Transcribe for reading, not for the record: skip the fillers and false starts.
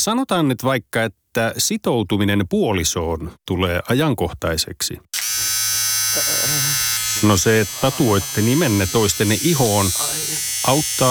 Sanotaan nyt vaikka, että sitoutuminen puolisoon tulee ajankohtaiseksi. No se, että tatuoitte nimenne toistenne ihoon, auttaa